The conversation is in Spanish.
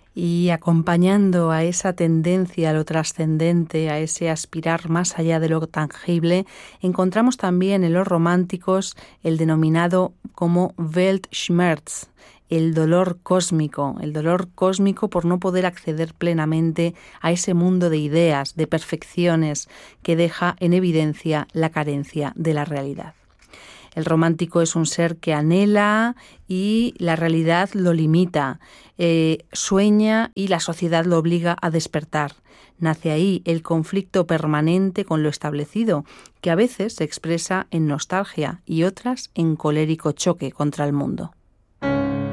Y acompañando a esa tendencia a lo trascendente, a ese aspirar más allá de lo tangible, encontramos también en los románticos el denominado como Weltschmerz, el dolor cósmico por no poder acceder plenamente a ese mundo de ideas, de perfecciones que deja en evidencia la carencia de la realidad. El romántico es un ser que anhela y la realidad lo limita, sueña y la sociedad lo obliga a despertar. Nace ahí el conflicto permanente con lo establecido, que a veces se expresa en nostalgia y otras en colérico choque contra el mundo.